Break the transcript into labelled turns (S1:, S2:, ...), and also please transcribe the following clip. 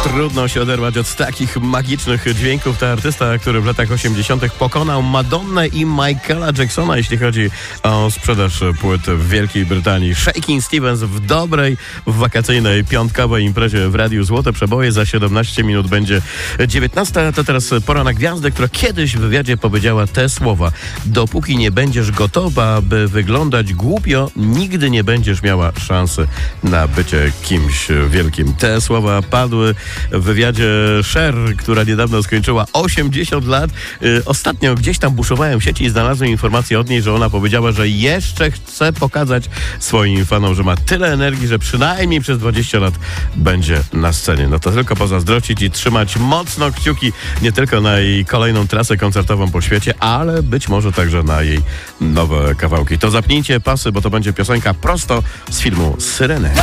S1: Trudno się oderwać od takich magicznych dźwięków. To artysta, który w latach 80. pokonał Madonnę i Michaela Jacksona, jeśli chodzi o sprzedaż płyt w Wielkiej Brytanii. Shakin' Stevens w dobrej, wakacyjnej, piątkowej imprezie w Radiu Złote Przeboje. Za 17 minut będzie 19. To teraz pora na gwiazdę, która kiedyś w wywiadzie powiedziała te słowa: dopóki nie będziesz gotowa, by wyglądać głupio, nigdy nie będziesz miała szansy na bycie kimś wielkim. Te słowa padły w wywiadzie Cher, która niedawno skończyła 80 lat. Ostatnio gdzieś tam buszowałem w sieci i znalazłem informację od niej, że ona powiedziała, że jeszcze chce pokazać swoim fanom, że ma tyle energii, że przynajmniej przez 20 lat będzie na scenie. No to tylko pozazdrościć i trzymać mocno kciuki nie tylko na jej kolejną trasę koncertową po świecie, ale być może także na jej nowe kawałki. To zapnijcie pasy, bo to będzie piosenka prosto z filmu Syreny.